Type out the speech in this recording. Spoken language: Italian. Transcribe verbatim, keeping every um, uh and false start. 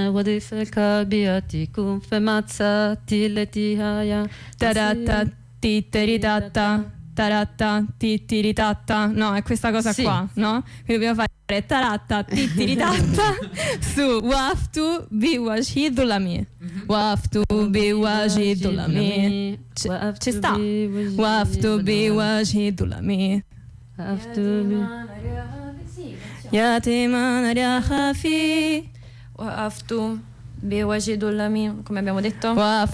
وديف الكابياتكم فمعتساتي التي هايا Taratta titteritatta taratta tittiritatta. No, è questa cosa Sì. qua, no? Quindi dobbiamo fare taratta tittiritatta su waftu biwajhidulami. Waftu biwajhidulami. Ci- ci sta. Waftu biwajhidulami. Yatima narya khafi. Waqaftu biwajhidul lamin, come abbiamo detto. Waftu